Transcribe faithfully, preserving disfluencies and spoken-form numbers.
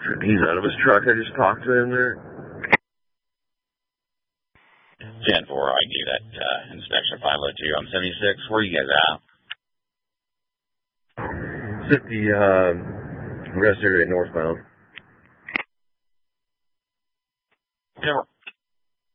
He's out of his truck. I just talked to him there. ten four, I do that uh, inspection five oh two. I'm seventy-six. Where are you guys at? It's at the uh, rest area northbound. ten